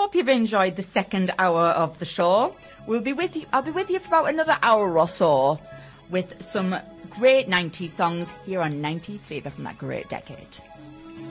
Hope you've enjoyed the second hour of the show. I'll be with you for about another hour or so with some great 90s songs here on 90s Fever from that great decade.